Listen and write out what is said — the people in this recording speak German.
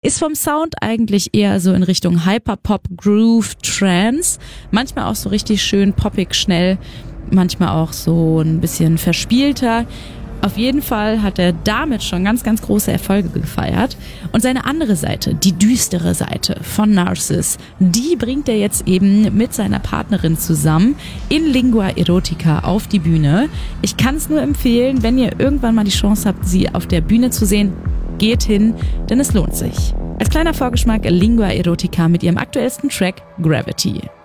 Ist vom Sound eigentlich eher so in Richtung Hyperpop, Groove, Trance. Manchmal auch so richtig schön poppig, schnell. Manchmal auch so ein bisschen verspielter. Auf jeden Fall hat er damit schon ganz, ganz große Erfolge gefeiert. Und seine andere Seite, die düstere Seite von Narcissus, die bringt er jetzt eben mit seiner Partnerin zusammen in Lingua Erotica auf die Bühne. Ich kann es nur empfehlen, wenn ihr irgendwann mal die Chance habt, sie auf der Bühne zu sehen, geht hin, denn es lohnt sich. Als kleiner Vorgeschmack Lingua Erotica mit ihrem aktuellsten Track Gravity.